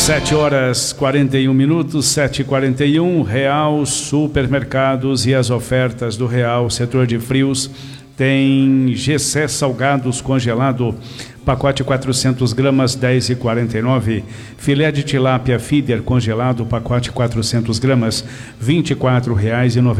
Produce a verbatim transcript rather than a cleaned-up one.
Sete horas quarenta e um minutos, sete e quarenta e um, Real Supermercados e as ofertas do Real Setor de Frios. Tem G C Salgados congelado, pacote quatrocentas gramas, dez e quarenta e nove. Filé de tilápia feeder congelado, pacote quatrocentas gramas, vinte e quatro reais e noventa.